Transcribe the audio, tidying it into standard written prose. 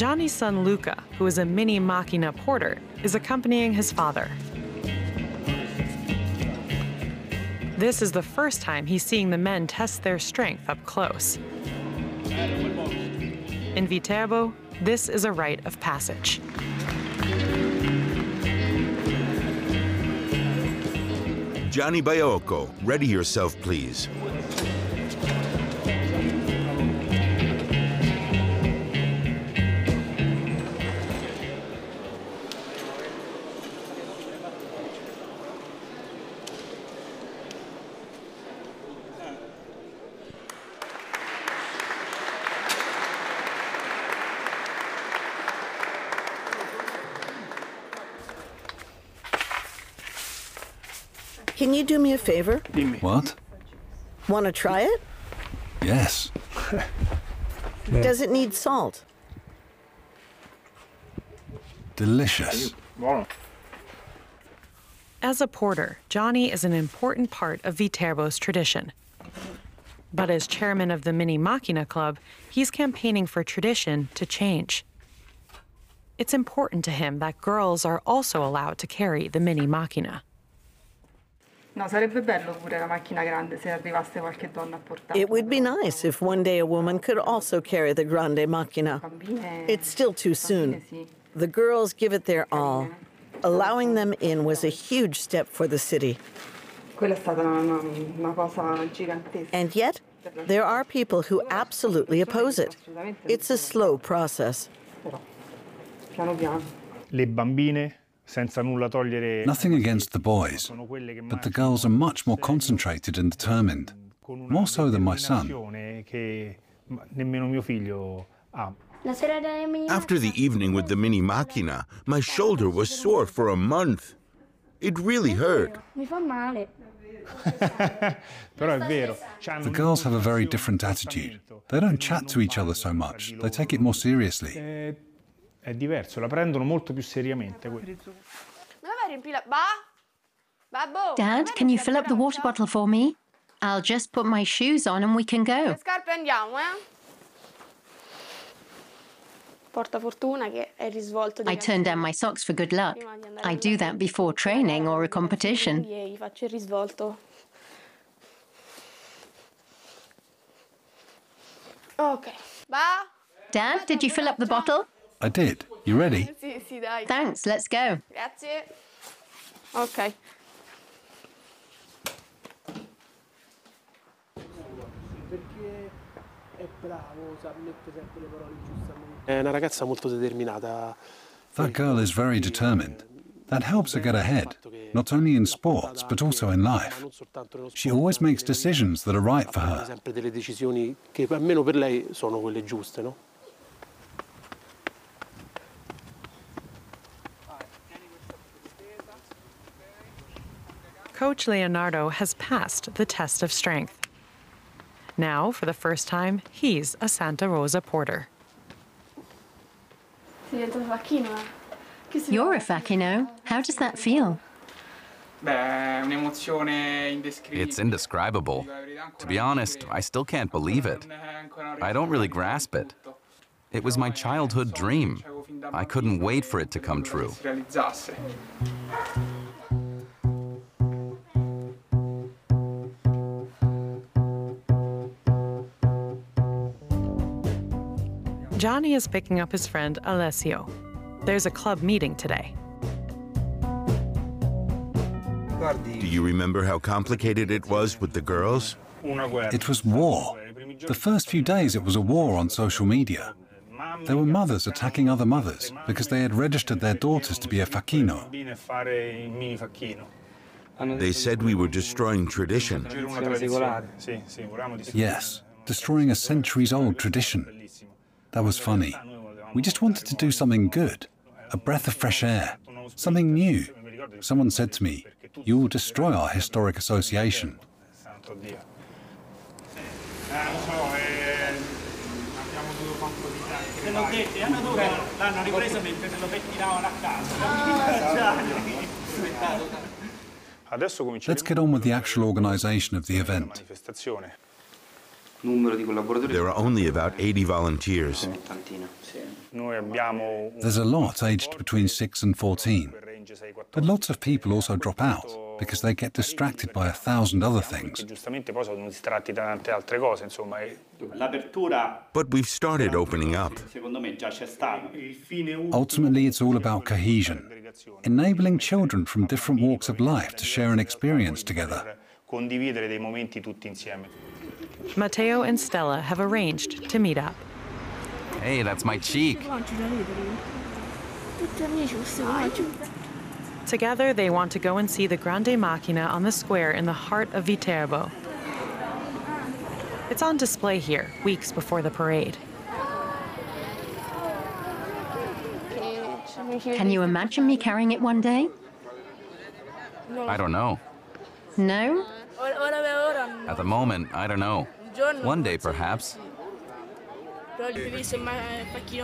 Gianni's son Luca, who is a mini Machina porter, is accompanying his father. This is the first time he's seeing the men test their strength up close. In Viterbo, this is a rite of passage. Gianni Baiocco, ready yourself, please. Can you do me a favor? What? Want to try it? Yes. Does it need salt? Delicious. As a porter, Gianni is an important part of Viterbo's tradition. But as chairman of the Mini Machina Club, he's campaigning for tradition to change. It's important to him that girls are also allowed to carry the Mini Machina. It would be nice if one day a woman could also carry the Grande Macchina. It's still too soon. The girls give it their all. Allowing them in was a huge step for the city. And yet, there are people who absolutely oppose it. It's a slow process. Nothing against the boys, but the girls are much more concentrated and determined, more so than my son. After the evening with the Mini Machina, my shoulder was sore for a month. It really hurt. The girls have a very different attitude. They don't chat to each other so much. They take it more seriously. È diverso, la prendono molto più seriamente. Dad, can you fill up the water bottle for me? I'll just put my shoes on and we can go. I turn down my socks for good luck. I do that before training or a competition. Dad, did you fill up the bottle? I did. You ready? Thanks, let's go. Ok. That girl is very determined. That helps her get ahead, not only in sports, but also in life. She always makes decisions that are right for her. Coach Leonardo has passed the test of strength. Now, for the first time, he's a Santa Rosa porter. You're a facchino. How does that feel? It's indescribable. To be honest, I still can't believe it. I don't really grasp it. It was my childhood dream. I couldn't wait for it to come true. Gianni is picking up his friend Alessio. There's a club meeting today. Do you remember how complicated it was with the girls? It was war. The first few days it was a war on social media. There were mothers attacking other mothers because they had registered their daughters to be a facchino. They said we were destroying tradition. Yes, destroying a centuries-old tradition. That was funny. We just wanted to do something good, a breath of fresh air, something new. Someone said to me, "You will destroy our historic association." Let's get on with the actual organization of the event. There are only about 80 volunteers. There's a lot aged between 6 and 14. But lots of people also drop out because they get distracted by 1,000 other things. But we've started opening up. Ultimately, it's all about cohesion, enabling children from different walks of life to share an experience together. Matteo and Stella have arranged to meet up. Hey, that's my cheek. Together, they want to go and see the Grande Macchina on the square in the heart of Viterbo. It's on display here, weeks before the parade. Can you imagine me carrying it one day? I don't know. No? At the moment, I don't know. One day, perhaps.